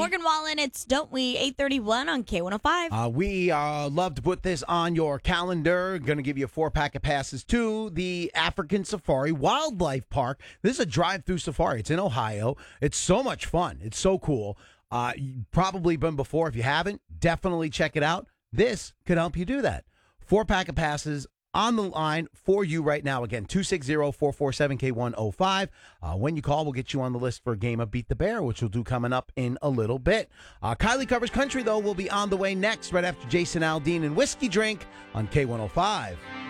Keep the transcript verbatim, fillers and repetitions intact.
Morgan Wallen, it's Don't We, eight thirty-one on K one oh five. Uh, we uh, love to put this on your calendar. Going to give you a four-pack of passes to the African Safari Wildlife Park. This is a drive-through safari. It's in Ohio. It's so much fun. It's so cool. Uh, you've probably been before. If you haven't, definitely check it out. This could help you do that. Four-pack of passes on the line for you right now. Again, two six zero, four four seven, K one oh five. Uh, when you call, we'll get you on the list for a game of Beat the Bear, which we'll do coming up in a little bit. Uh, Kylie Covers Country, though, will be on the way next, right after Jason Aldean and Whiskey Drink on K one oh five.